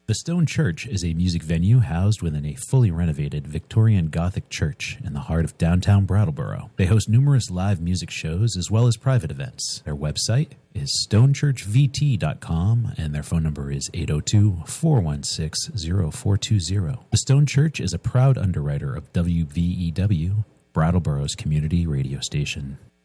The Stone Church is a music venue housed within a fully renovated Victorian Gothic church in the heart of downtown Brattleboro. They host numerous live music shows as well as private events. Their website is stonechurchvt.com and their phone number is 802-416-0420. The Stone Church is a proud underwriter of WVEW, Brattleboro's community radio station.